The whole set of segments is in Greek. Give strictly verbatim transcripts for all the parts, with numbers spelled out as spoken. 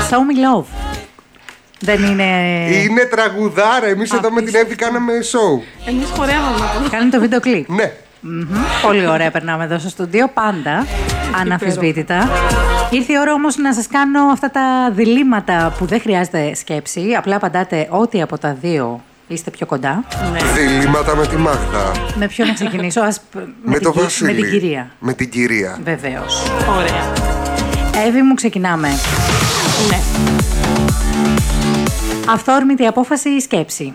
Show me love. Δεν είναι. Είναι τραγουδάρα. Εμείς εδώ με την Εύη κάναμε show. Εμείς χορεύαμε. Κάνει το βίντεο κλιπ. Ναι. Mm-hmm. Πολύ ωραία περνάμε εδώ στο στούντιο, πάντα, αναμφισβήτητα. Ήρθε η ώρα όμως να σας κάνω αυτά τα διλήμματα που δεν χρειάζεται σκέψη. Απλά απαντάτε ό,τι από τα δύο είστε πιο κοντά. Ναι. Διλήμματα με τη Μάγδα. Με ποιο να ξεκινήσω, ας... με, Με το την... Βασίλη. με την κυρία. Με την κυρία. Βεβαίως. Ωραία. Εύη μου, ξεκινάμε. Ναι. Αυθόρμητη απόφαση ή σκέψη?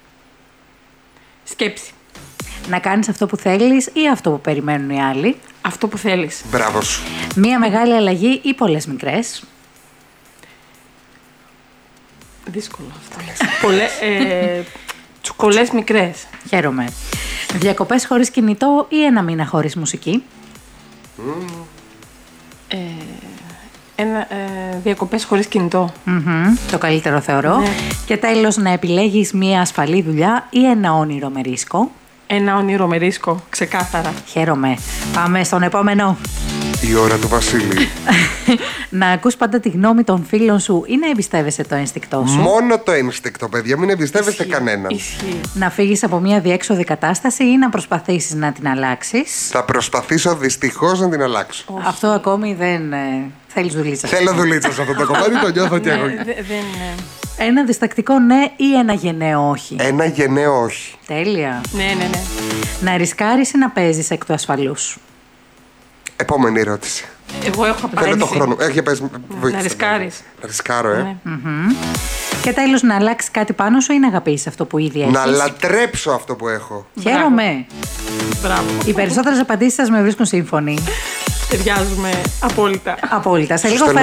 Σκέψη. Να κάνεις αυτό που θέλεις ή αυτό που περιμένουν οι άλλοι? Αυτό που θέλεις. Μπράβο σου. Μία μεγάλη αλλαγή ή πολλές μικρές? Δύσκολο αυτό. Πολλέ, ε, πολλές μικρές. Χαίρομαι. Διακοπές χωρίς κινητό ή ένα μήνα χωρίς μουσική? Ε, ένα, ε, διακοπές χωρίς κινητό. Mm-hmm, το καλύτερο θεωρώ. Ναι. Και τέλος, να επιλέγεις μία ασφαλή δουλειά ή ένα όνειρο με ρίσκο? Ένα όνειρο με ρίσκο, ξεκάθαρα. Χαίρομαι. Πάμε στον επόμενο. Η ώρα του Βασίλη. Να ακούς πάντα τη γνώμη των φίλων σου ή να εμπιστεύεσαι το ένστικτό σου? Μόνο το ένστικτο, παιδιά. Μην εμπιστεύεστε Ισχύει. κανέναν. Ισχύει. Να φύγεις από μία διέξοδη κατάσταση ή να προσπαθήσεις να την αλλάξεις? Θα προσπαθήσω δυστυχώς να την αλλάξω. Αυτό ακόμη δεν ε, θέλεις δουλίτσα. Θέλω δουλίτσα σε αυτό το κομμάτι, το νιώθω κι εγώ. Ναι, δε- δεν είναι. Ένα διστακτικό ναι ή ένα γενναίο όχι? Ένα γενναίο όχι. Τέλεια. Ναι, ναι, ναι. Να ρισκάρεις ή να παίζεις εκ του ασφαλούς? Επόμενη ερώτηση. Εγώ έχω Θέλω απαντήσει. το χρόνο. Έχει πες, βοήθησε Να με. ρισκάρεις. Να ρισκάρω, ε. Ναι. Και τέλος, να αλλάξεις κάτι πάνω σου ή να αγαπήσεις αυτό που ήδη έχεις? Να λατρέψω αυτό που έχω. Χαίρομαι. Μπράβο. Οι περισσότερες απαντήσεις σας με βρίσκουν σύμφωνοι. Ταιριάζουμε απόλυτα. Απόλυτα. Σε λίγο Στέλνω